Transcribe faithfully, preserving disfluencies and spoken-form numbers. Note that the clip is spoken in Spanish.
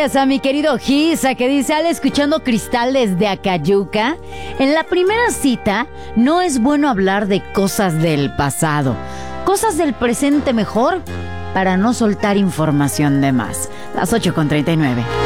gracias a mi querido Gisa, que dice, al escuchando Cristal desde Acayuca. En la primera cita no es bueno hablar de cosas del pasado. Cosas del presente mejor para no soltar información de más. Las ocho con treinta y nueve.